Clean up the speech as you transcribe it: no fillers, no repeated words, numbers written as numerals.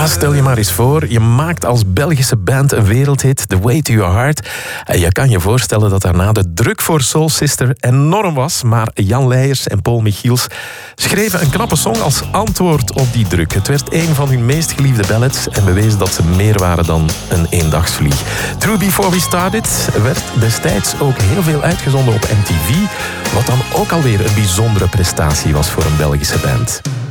Ja, stel je maar eens voor, je maakt als Belgische band een wereldhit, The Way to Your Heart. En je kan je voorstellen dat daarna de druk voor Soul Sister enorm was. Maar Jan Leijers en Paul Michiels schreven een knappe song als antwoord op die druk. Het werd een van hun meest geliefde ballads en bewezen dat ze meer waren dan een eendagsvlieg. True Before We Started werd destijds ook heel veel uitgezonden op MTV, wat dan ook alweer een bijzondere prestatie was voor een Belgische band.